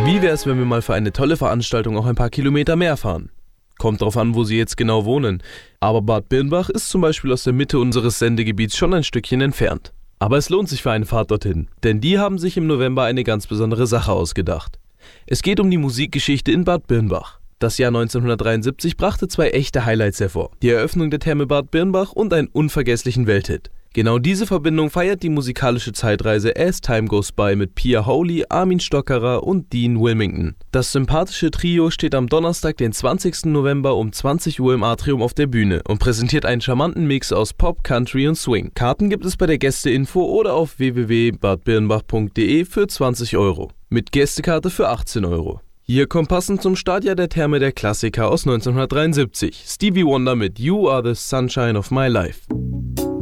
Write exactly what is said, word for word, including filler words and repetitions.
Wie wär's, wenn wir mal für eine tolle Veranstaltung auch ein paar Kilometer mehr fahren? Kommt drauf an, wo Sie jetzt genau wohnen. Aber Bad Birnbach ist zum Beispiel aus der Mitte unseres Sendegebiets schon ein Stückchen entfernt. Aber es lohnt sich für eine Fahrt dorthin, denn die haben sich im November eine ganz besondere Sache ausgedacht. Es geht um die Musikgeschichte in Bad Birnbach. Das Jahr neunzehnhundertdreiundsiebzig brachte zwei echte Highlights hervor. Die Eröffnung der Therme Bad Birnbach und einen unvergesslichen Welthit. Genau diese Verbindung feiert die musikalische Zeitreise As Time Goes By mit Pia Howley, Armin Stockerer und Dean Wilmington. Das sympathische Trio steht am Donnerstag, den zwanzigsten November um zwanzig Uhr im Atrium auf der Bühne und präsentiert einen charmanten Mix aus Pop, Country und Swing. Karten gibt es bei der Gästeinfo oder auf w w w punkt bad birnbach punkt d e für zwanzig Euro. Mit Gästekarte für achtzehn Euro. Hier kommt passend zum Startjahr der Therme der Klassiker aus neunzehnhundertdreiundsiebzig. Stevie Wonder mit You Are the Sunshine of My Life.